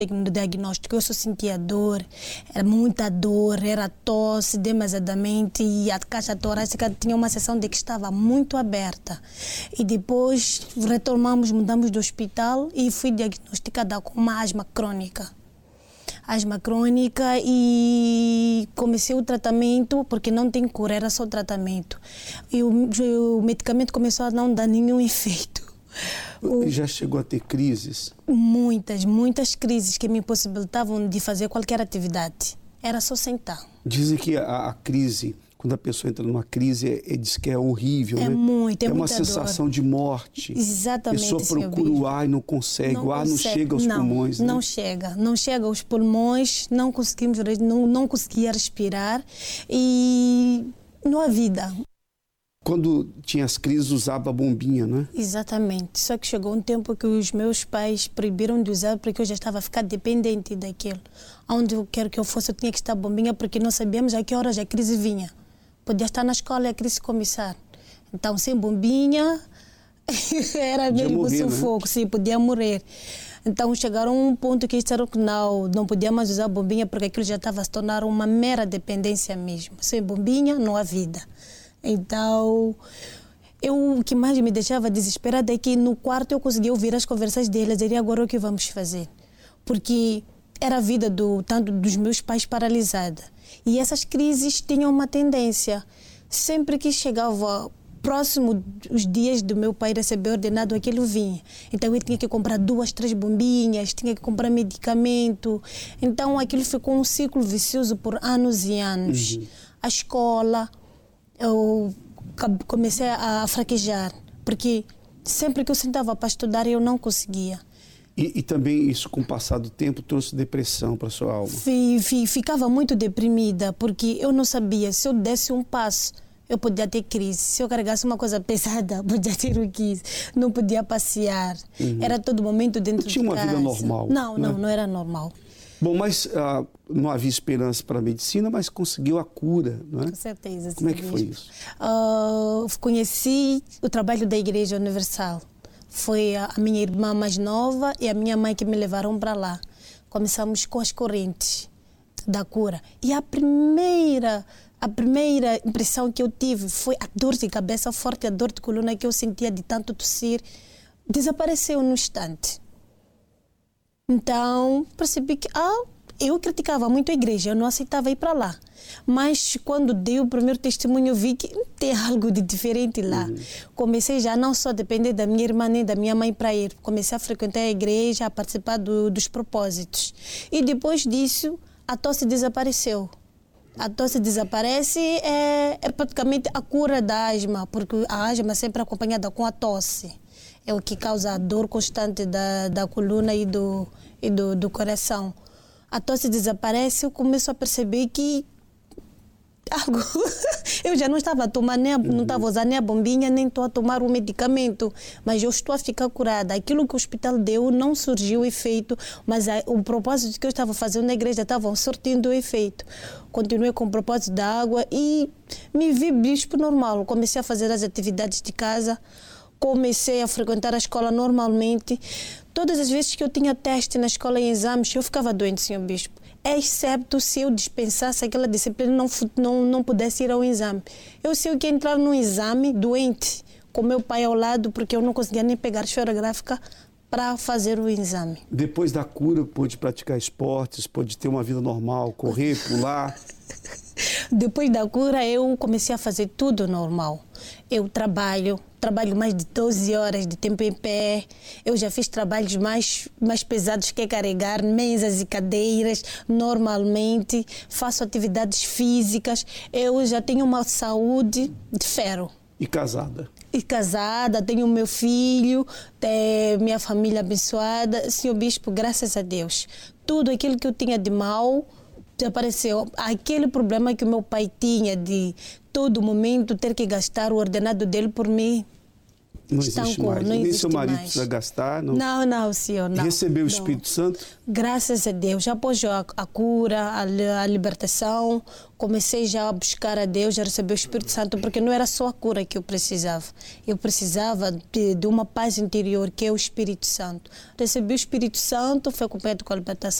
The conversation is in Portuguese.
no diagnóstico, eu só sentia dor, era muita dor, era tosse demasiadamente e a caixa torácica tinha uma seção de que estava muito aberta. E depois retomamos, mudamos do hospital e fui diagnosticada com uma asma crônica. Asma crônica e comecei o tratamento, porque não tem cura, era só tratamento. E o medicamento começou a não dar nenhum efeito. Já chegou a ter crises? Muitas crises que me impossibilitavam de fazer qualquer atividade. Era só sentar. Dizem que a crise, quando a pessoa entra numa crise, diz que é horrível, né? É uma muita sensação dor. De morte. Exatamente. A pessoa procura o ar e não consegue. O ar não chega aos pulmões, né? Não chega aos pulmões, não conseguimos, não conseguia respirar e não há vida. Quando tinha as crises, usava a bombinha, né? Exatamente. Só que chegou um tempo que os meus pais proibiram de usar porque eu já estava a ficar dependente daquilo. Onde eu quero que eu fosse, eu tinha que estar bombinha porque não sabíamos a que horas a crise vinha. Podia estar na escola e a crise começar. Então, sem bombinha, era mesmo sufoco, né? Sim, podia morrer. Então, chegaram a um ponto que disseram que não podia mais usar bombinha porque aquilo já estava a se tornar uma mera dependência mesmo. Sem bombinha, não há vida. Então, o que mais me deixava desesperada é que no quarto eu conseguia ouvir as conversas deles e agora o que vamos fazer? Porque era a vida tanto dos meus pais paralisada. E essas crises tinham uma tendência. Sempre que chegava próximo os dias do meu pai receber ordenado, aquilo vinha. Então eu tinha que comprar 2, 3 bombinhas, tinha que comprar medicamento. Então aquilo ficou um ciclo vicioso por anos e anos. A escola... eu comecei a fraquejar, porque sempre que eu sentava para estudar eu não conseguia. E também isso, com o passar do tempo, trouxe depressão para a sua alma? Ficava muito deprimida, porque eu não sabia, se eu desse um passo, eu podia ter crise. Se eu carregasse uma coisa pesada, podia ter o crise. Não podia passear. Era todo momento dentro de casa. Tinha uma vida normal? Não era normal. Bom, mas não havia esperança para a medicina, mas conseguiu a cura, não é? Com certeza. Como é que foi isso? Conheci o trabalho da Igreja Universal. Foi a minha irmã mais nova e a minha mãe que me levaram para lá. Começamos com as correntes da cura. E a primeira impressão que eu tive foi a dor de cabeça forte, a dor de coluna que eu sentia de tanto tossir. Desapareceu no instante. Então, percebi que eu criticava muito a igreja, eu não aceitava ir para lá. Mas quando dei o primeiro testemunho, eu vi que tem algo de diferente lá. Comecei já não só a depender da minha irmã nem da minha mãe para ir. Comecei a frequentar a igreja, a participar dos propósitos. E depois disso, a tosse desapareceu. A tosse desaparece é praticamente a cura da asma, porque a asma é sempre acompanhada com a tosse. É o que causa a dor constante da coluna e do coração. A tosse desaparece, eu começo a perceber que eu já não estava a tomar não estava a usar nem a bombinha, nem estou a tomar o medicamento, mas eu estou a ficar curada. Aquilo que o hospital deu não surgiu efeito, mas o propósito que eu estava fazendo na igreja estava surtindo o efeito. Continuei com o propósito da água e me vi bispo normal. Comecei a fazer as atividades de casa, comecei a frequentar a escola normalmente. Todas as vezes que eu tinha teste na escola e exames, eu ficava doente, senhor bispo. Excepto se eu dispensasse aquela disciplina não pudesse ir ao exame. Eu sei o que é entrar num exame doente, com meu pai ao lado, porque eu não conseguia nem pegar esferográfica para fazer o exame. Depois da cura, pôde praticar esportes, pôde ter uma vida normal, correr, pular? Depois da cura, eu comecei a fazer tudo normal. Eu trabalho mais de 12 horas de tempo em pé. Eu já fiz trabalhos mais pesados que carregar mesas e cadeiras normalmente. Faço atividades físicas. Eu já tenho uma saúde de ferro. E casada? E casada, tenho meu filho, minha família abençoada. Senhor Bispo, graças a Deus. Tudo aquilo que eu tinha de mal desapareceu. Aquele problema que o meu pai tinha de todo momento ter que gastar o ordenado dele por mim, Não existe mais. Não Nem existe seu marido mais. precisa gastar. Não, senhor, não. Recebeu o Não. Espírito Santo? Graças a Deus, já após a cura, a libertação, comecei já a buscar a Deus, a receber o Espírito Santo, porque não era só a cura que eu precisava. Eu precisava de uma paz interior, que é o Espírito Santo. Recebi o Espírito Santo, foi acompanhado com a libertação.